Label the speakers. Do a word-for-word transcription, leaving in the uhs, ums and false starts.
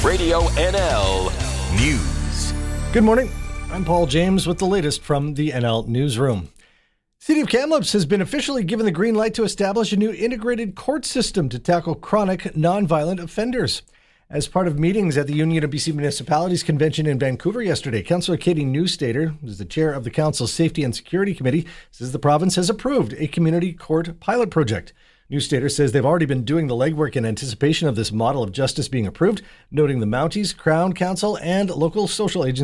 Speaker 1: Radio N L News.
Speaker 2: Good morning. I'm Paul James with the latest from the N L Newsroom. City of Kamloops has been officially given the green light to establish a new integrated court system to tackle chronic nonviolent offenders. As part of meetings at the Union of B C Municipalities Convention in Vancouver yesterday, Councillor Katie Newstater, who's the chair of the Council's Safety and Security Committee, says the province has approved a community court pilot project. Newstater says they've already been doing the legwork in anticipation of this model of justice being approved, noting the Mounties, Crown Council, and local social agencies